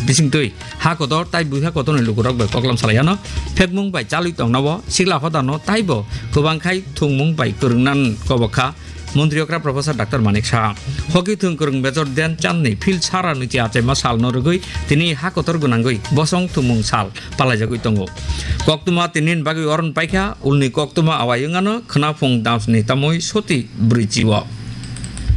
bisingtui ha kotor tai buha kotoni lukurok bai koklam salayano phekmung bai chalui tongnabo sigla hodano taibo kubangkhai thungmung bai kurungnan kobakha মন্ত্রীকরা professor doctor মানিক Shah hockey থুংকুরুং বেজর দেন চাননি feel সারা নুচি আছে মা সাল নরগই তিনি হাকতর গুনাঙ্গই বসং থুমুং সাল পালাজাগই তঙ্গ কক্তুমা তিনিন বাগৈ অরণ পাইখা উলনি কক্তুমা আওয়ায়ুঙানো খনাফুং দামসনি তামই সতি ব্রিচিও